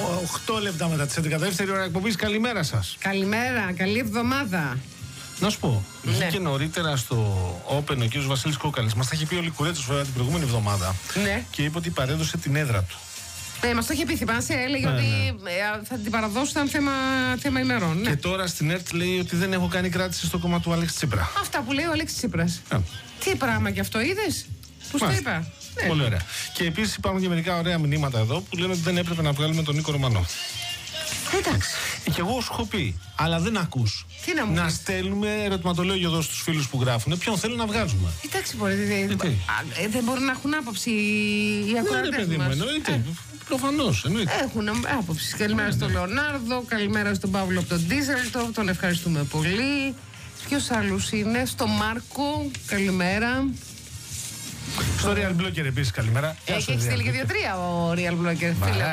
8 λεπτά μετά τις 11, δεύτερη ώρα εκπομπής. Καλημέρα σας. Καλημέρα, καλή εβδομάδα. Να σου πω, βγήκε νωρίτερα στο Open ο κύριος Βασίλης Κόκαλης. Μας τα είχε πει ο Λικουρέτος βέβαια την προηγούμενη εβδομάδα. Ναι. Και είπε ότι παρέδωσε την έδρα του. Μας το είχε πει, θυμάσαι, έλεγε ότι θα την παραδώσουν θέμα ημερών. Ναι. Και τώρα στην ΕΡΤ λέει ότι δεν έχω κάνει κράτηση στο κόμμα του Αλέξη Τσίπρα. Αυτά που λέει ο Αλέξης Τσίπρας. Τι πράγμα κι αυτό, είδες? Που το είπα. Πολύ ωραία. Και επίσης υπάρχουν και μερικά ωραία μηνύματα εδώ που λένε ότι δεν έπρεπε να βγάλουμε τον Νίκο Ρωμανό. Εντάξει. Και εγώ σου έχω πει, αλλά δεν ακούς. Τι να μου να πεις? στέλνουμε ερωτηματολόγιο εδώ στους φίλους που γράφουν. Ποιον θέλουν να βγάζουμε. Εντάξει, μπορεί. Δεν μπορούν να έχουν άποψη οι ακροατές μας. Εννοείται. Προφανώς, εννοείται. Έχουν άποψη. Καλημέρα στον Λεωνάρδο, καλημέρα στον Παύλο από τον Ντίζελτο, τον ευχαριστούμε πολύ. Ποιος άλλος είναι? Στο Μάρκο, καλημέρα. Στο Real Blogger επίσης καλημέρα. Έχει στείλει και 2-3 ο Real Blogger.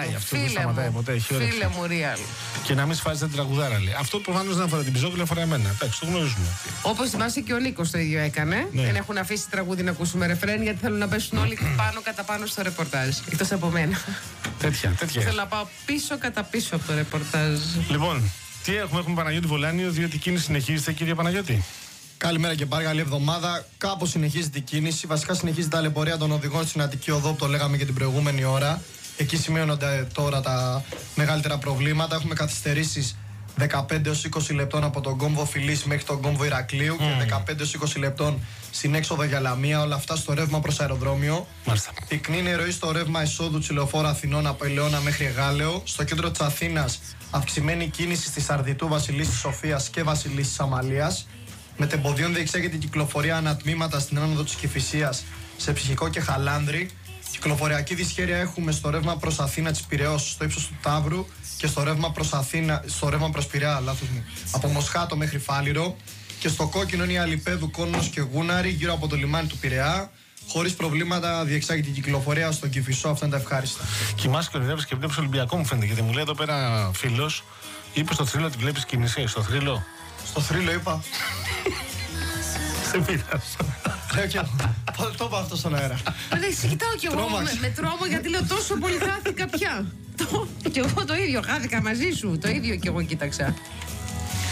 Φίλε μου Real. Και να μην σφάζετε την τραγουδάρα, λέει. Αυτό προφανώς δεν αφορά την Πιζόγλου, αφορά εμένα. Εντάξει, το γνωρίζουμε. Όπως θυμάσαι και ο Νίκος το ίδιο έκανε. Ναι. Δεν έχουν αφήσει τραγούδι να ακούσουμε ρεφρέν γιατί θέλουν να πέσουν όλοι πάνω κατά πάνω στο ρεπορτάζ. Εκτός από μένα. Τέτοια. Θέλω να πάω πίσω κατά πίσω από το ρεπορτάζ. Λοιπόν, τι έχουμε Παναγιώτη Βολάνιο, διότι η κίνηση συνεχίζεται, κύριε Παναγιώτη. Καλημέρα και πάλι, καλή εβδομάδα. Κάπως συνεχίζεται η κίνηση. Βασικά συνεχίζει τα ταλαιπωρία των οδηγών στην Αττική Οδό που το λέγαμε και την προηγούμενη ώρα. Εκεί σημειώνονται τώρα τα μεγαλύτερα προβλήματα. Έχουμε καθυστερήσεις 15 έως 20 λεπτών από τον κόμβο Φιλής μέχρι τον κόμβο Ηρακλείου και 15 έως 20 λεπτών στην έξοδο για Λαμία. Όλα αυτά στο ρεύμα προς αεροδρόμιο. Μάλιστα. Πυκνή είναι η ροή στο ρεύμα εισόδου του Λεωφόρου Αθηνών από Ελαιώνα μέχρι Εγάλεο. Στο κέντρο της Αθήνας αυξημένη κίνηση στη Σαρδιτού, Βασιλής της Σοφίας και Βασιλής της Αμαλίας. Μετεμποδίων διεξάγεται η κυκλοφορία ανατμήματα στην άνοδο της Κηφισίας σε Ψυχικό και Χαλάνδρη. Κυκλοφοριακή δυσχέρεια έχουμε στο ρεύμα προς Αθήνα της Πειραιώς στο ύψος του Ταύρου και στο ρεύμα προς Πειραιά, από Μοσχάτο μέχρι Φάληρο. Και στο κόκκινο είναι η Αλιπέδου, Κόνος και Γούναρη γύρω από το λιμάνι του Πειραιά. Χωρίς προβλήματα διεξάγεται η κυκλοφορία στον Κηφισό. Αυτά είναι τα ευχάριστα. Κοιμάσαι και ονειρεύεις και βλέπεις Ολυμπιακό, μου φαίνεται. Γιατί μου λέει εδώ πέρα φίλος, είπε στο θρύλο ότι βλέπεις κίνηση. Στο θρύλο. Στο θρύλο είπα. Σε πειράζει. Το είπα αυτό στον αέρα. Σε κοιτάω κι εγώ με τρόμο γιατί λέω τόσο πολύ χάθηκα πια. Και εγώ το ίδιο χάθηκα μαζί σου. Το ίδιο κι εγώ κοίταξα.